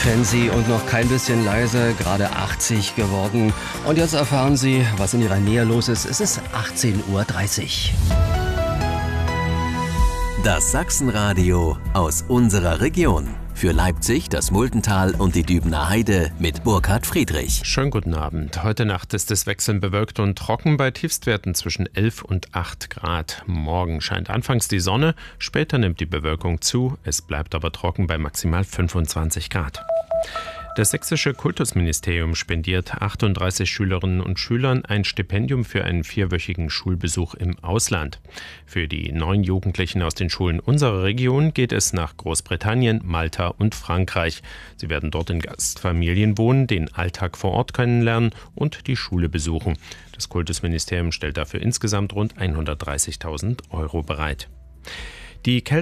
fancy und noch kein bisschen leise, gerade 80 geworden. Und jetzt erfahren Sie, was in Ihrer Nähe los ist. Es ist 18:30 Uhr. Das Sachsenradio aus unserer Region. Für Leipzig, das Muldental und die Dübener Heide mit Burkhard Friedrich. Schönen guten Abend. Heute Nacht ist es wechselnd bewölkt und trocken bei Tiefstwerten zwischen 11 und 8 Grad. Morgen scheint anfangs die Sonne, später nimmt die Bewölkung zu. Es bleibt aber trocken bei maximal 25 Grad. Das sächsische Kultusministerium spendiert 38 Schülerinnen und Schülern ein Stipendium für einen 4-wöchigen Schulbesuch im Ausland. Für die 9 Jugendlichen aus den Schulen unserer Region geht es nach Großbritannien, Malta und Frankreich. Sie werden dort in Gastfamilien wohnen, den Alltag vor Ort kennenlernen und die Schule besuchen. Das Kultusministerium stellt dafür insgesamt rund 130.000 € bereit. Die Kälte